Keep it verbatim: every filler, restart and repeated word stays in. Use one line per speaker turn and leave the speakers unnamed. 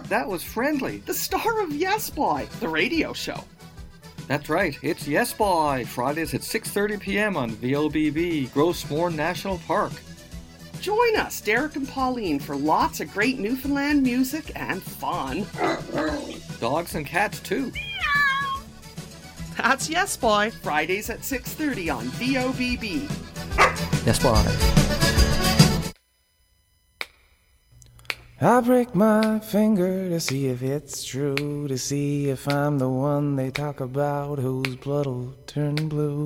That was Friendly, the star of Yes Boy, the radio show. That's right, it's Yes Boy, Fridays at six thirty p.m. on V O B B, Grossmore National Park. Join us, Derek and Pauline, for lots of great Newfoundland music and fun. Dogs and cats, too. That's Yes Boy, Fridays at six thirty on V O B B.
Yes Boy.
I break my finger to see if it's true, to see if I'm the one they talk about whose blood'll turn blue.